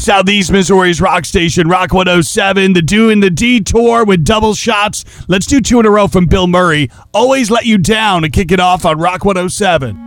Southeast Missouri's rock station, Rock 107. The Doing the Detour with double shots. Let's do two in a row from Bill Murray. Always Let You Down to kick it off on Rock 107.